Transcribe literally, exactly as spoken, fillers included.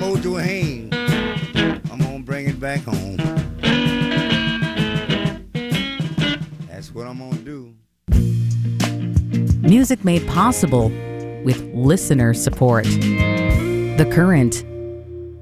Mojo Haynes. I'm gonna bring it back home. That's what I'm gonna do. Music made possible with listener support. The Current.